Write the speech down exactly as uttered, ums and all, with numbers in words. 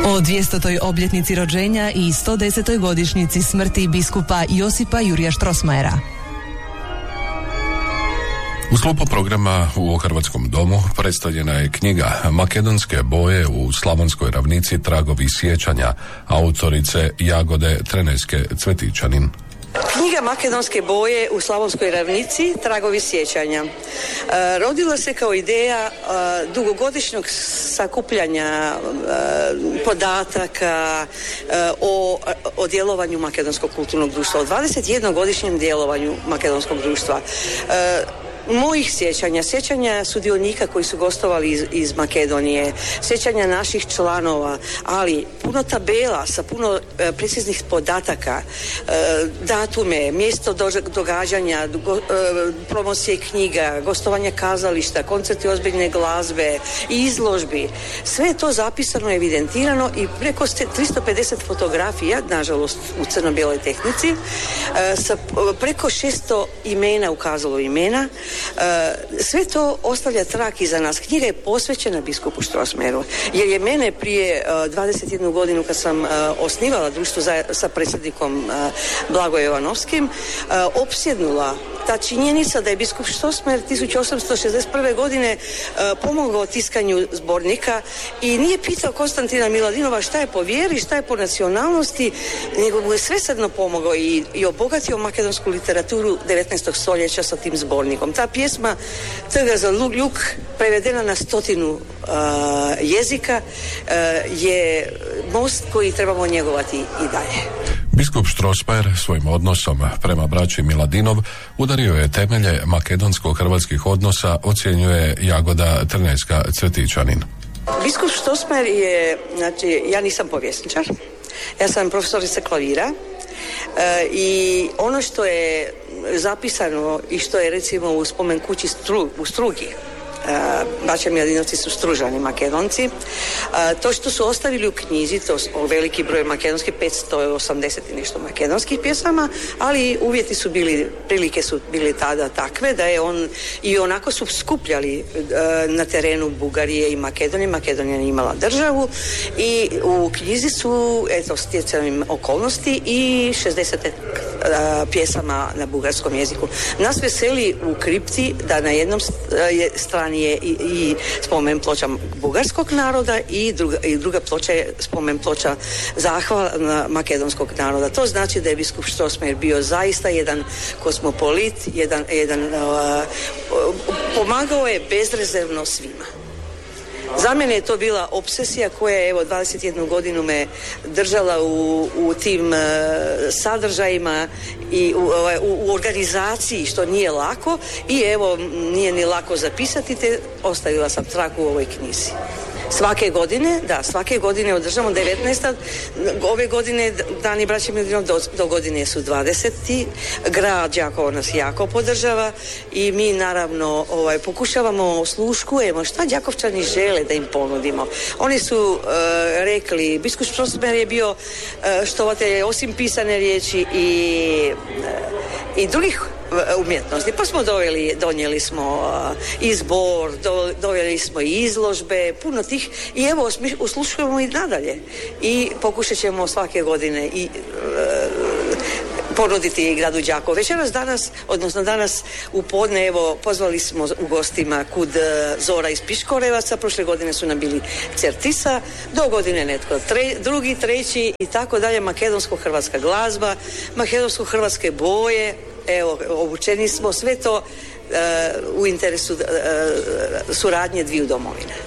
O dvjesetoj obljetnici rođenja i sto desetoj godišnjici smrti biskupa Josipa Jurija Strossmayera. U sklopu programa u Hrvatskom domu predstavljena je knjiga Makedonske boje u Slavonskoj ravnici, tragovi sjećanja, autorice Jagode Treneske-Cvetićanin. Knjiga Makedonske boje u Slavonskoj ravnici, tragovi sjećanja. E, rodila se kao ideja e, dugogodišnjeg sakupljanja e, podataka e, o, o djelovanju Makedonskog kulturnog društva, o dvadesetjednogodišnjem djelovanju Makedonskog društva. E, mojih sjećanja, sjećanja sudionika koji su gostovali iz, iz Makedonije, sjećanja naših članova, ali puno tabela sa puno e, preciznih podataka, e, datume, mjesto do, događanja, go, e, promocije knjiga, gostovanja kazališta, koncerti ozbiljne glazbe i izložbi. Sve je to zapisano, evidentirano i preko tristo pedeset fotografija, nažalost u crno-bijeloj tehnici, e, sa preko šesto imena, ukazalo imena. Sve to ostavlja trag iza nas. Knjiga je posvećena biskupu Strossmayeru, jer je mene prije dvadeset jednu godinu kad sam osnivala društvo za, sa predsjednikom Blagojem Jovanovskim, opsjednula ta činjenica da je biskup Strossmayer tisuću osamsto šezdeset prve godine pomogao tiskanju zbornika i nije pitao Konstantina Miladinova šta je po vjeri, šta je po nacionalnosti, nego mu je svesrdno pomogao i, i obogatio makedonsku literaturu devetnaestog stoljeća sa tim zbornikom. Ta pjesma Trga za Ljuk, prevedena na stotinu uh, jezika, uh, je most koji trebamo njegovati i dalje. Biskup Strossmayer svojim odnosom prema braći Miladinov udario je temelje makedonsko-hrvatskih odnosa, ocjenjuje Jagoda Treneska-Cvetićanin. Biskup Strossmayer je, znači, ja nisam povjesničar, ja sam profesorica klavira e, i ono što je zapisano i što je recimo u spomen kući Stru, u Strugi, braća Miladinovci su Stružani Makedonci. To što su ostavili u knjizi, to su veliki broj makedonskih, petsto osamdeset i nešto makedonskih pjesama, ali uvjeti su bili, prilike su bili tada takve da je on, i onako su skupljali na terenu Bugarije i Makedonije. Makedonija je imala državu i u knjizi su, eto, stjecajem okolnosti i šezdeset pjesama na bugarskom jeziku. Nas veseli u kripti da na jednom strani je i, i spomen ploča bugarskog naroda i druga, i druga ploča je spomen ploča zahvala makedonskog naroda. To znači da je biskup Strossmayer bio zaista jedan kosmopolit, jedan, jedan uh, pomagao je bezrezervno svima. Za mene je to bila obsesija koja je evo dvadeset jednu godinu me držala u, u tim uh, sadržajima i u, u, u organizaciji, što nije lako i evo nije ni lako zapisati, te ostavila sam trag u ovoj knjizi. Svake godine, da, svake godine održamo devetnaeste. Ove godine Dani braće Miladinov do, do godine su dvadeseti. Grad Đakovo nas jako podržava i mi naravno ovaj, pokušavamo, osluškujemo šta Đakovčani žele da im ponudimo. Oni su uh, rekli, biskup Strossmayer je bio uh, štovatelj osim pisane riječi i, uh, i drugih umjetnosti. Pa smo doveli, donijeli smo uh, i zbor, do, doveli smo i izložbe, puno tih i evo uslušujemo i nadalje i pokušat ćemo svake godine i uh, ponuditi gradu Đakovo. Večeras danas, odnosno danas u podne, evo, pozvali smo u gostima kud uh, Zora iz Piškorevaca, prošle godine su nam bili Certisa, do godine netko tre, drugi, treći i tako dalje, makedonsko-hrvatska glazba, makedonsko-hrvatske boje. Evo, obučeni smo, sve to uh, u interesu uh, suradnje dviju domovina.